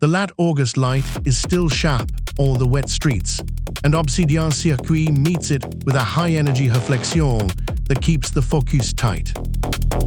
late August light is still sharp on the wet streets, and Obsidian Circuit meets it with a high-energy reflection that keeps the focus tight.